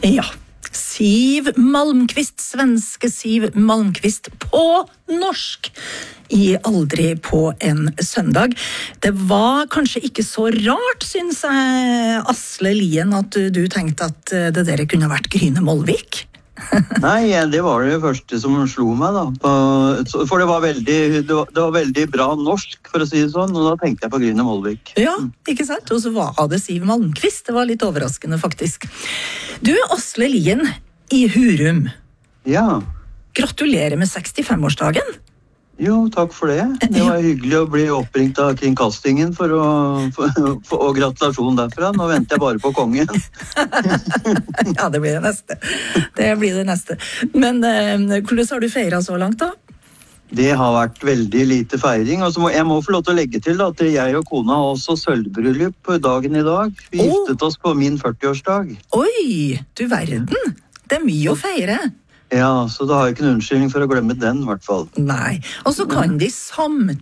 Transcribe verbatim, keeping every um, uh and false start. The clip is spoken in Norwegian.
Ja, Siv Malmkvist, svenske Siv Malmkvist på norsk i Aldri på en søndag. Det var kanskje ikke så rart, synes jeg, Asle Lien, at du, du tenkte at det der kunne vært Gryne Molvik. Nei, det var det første som slo meg da. På, for det var, veldig, det, var, det var veldig bra norsk, for å si det sånn, og da tenkte jeg på Gryne Molvik. Ja, ikke sant? Og så var det Siv Malmkvist. Det var litt overraskende, faktisk. Du, Asle Lien i Hurum. Ja. Gratulerer med sekstifem-årsdagen. Jo, takk for det. Det var hyggelig å bli oppringt av kringkastingen for å, for, for, og gratulasjon derfra. Nå venter jeg bare på kongen. Ja, det blir det neste. Det blir det neste. Men eh, hvordan har du feiret så langt da? Det har vært veldig lite feiring. Og så må, jeg må få lov til å legge til at jeg og kona har også sølvbryllup på dagen i dag. Vi oh. giftet oss på min førtiårsdag. Oi, du verden. Det er mye å feire. Ja, så da har jeg ikke en unnskyldning for å glemme den, i hvert fall. Nei, og så kan de samtidig